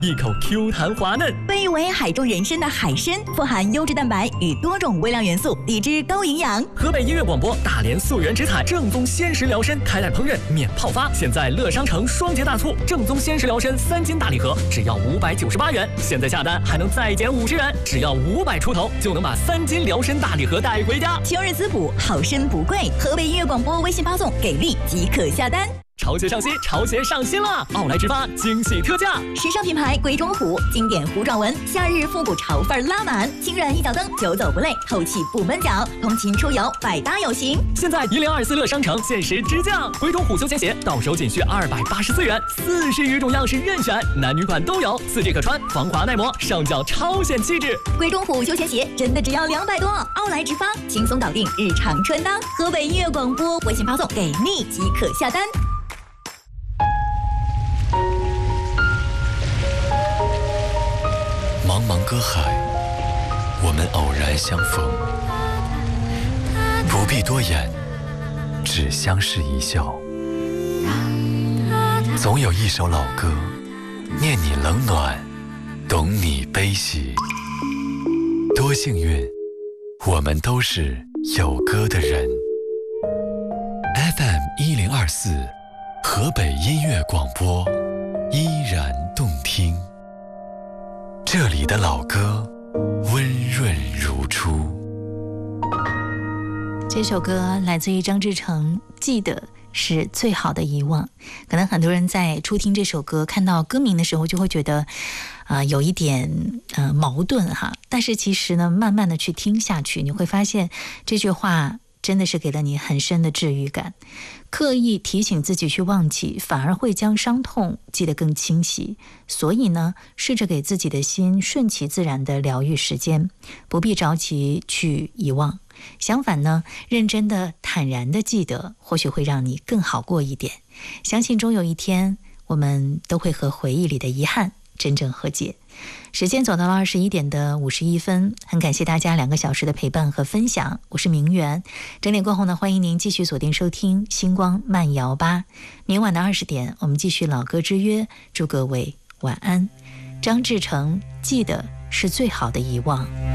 一口 Q 弹滑嫩。 被誉为海中人参的海参，富含优质蛋白与多种微量元素，低脂高营养。 河北音乐广播大连溯源植采正宗鲜食疗参，开袋烹饪免泡发。现在乐商城双节大促，正宗鲜食疗参3斤大礼盒只要598元，现在下单还能再减50元，只要500出头就能把3斤疗参大礼盒带回家。 秋日滋补，好参不贵。河北音乐广播微信发送给力即可下单。 潮鞋上新，潮鞋上新啦！奥莱直发惊喜特价， 时尚品牌鬼冢虎，经典弧状纹，夏日复古潮范拉满，轻软一脚蹬，久走不累，透气不闷脚，通勤出游百搭有型。 现在1024乐商城限时直降，鬼冢虎休闲鞋到手仅需284元，40余种样式任选，男女款都有，4G 可穿，防滑耐磨，上脚超显气质。 鬼冢虎休闲鞋真的只要200多，奥莱直发轻松搞定日常穿搭。河北音乐广播微信发送给力即可下单。 茫茫歌海，我们偶然相逢，不必多言，只相视一笑。总有一首老歌，念你冷暖，懂你悲喜。多幸运，我们都是有歌的人。FM1024，河北音乐广播，依然动听。这里的老歌温润如初。 这首歌来自于张志成，记得是最好的遗忘。可能很多人在初听这首歌看到歌名的时候就会觉得有一点矛盾哈，但是其实呢慢慢的去听下去，你会发现这句话真的是给了你很深的治愈感。刻意提醒自己去忘记，反而会将伤痛记得更清晰。所以呢，试着给自己的心顺其自然的疗愈时间，不必着急去遗忘。相反呢，认真的坦然的记得，或许会让你更好过一点。相信终有一天，我们都会和回忆里的遗憾真正和解。时间走到了21点的51分，很感谢大家2个小时的陪伴和分享，我是明媛。整点过后呢，欢迎您继续锁定收听星光慢摇吧。明晚的20点，我们继续老歌之约，祝各位晚安。张志成，记得是最好的遗忘。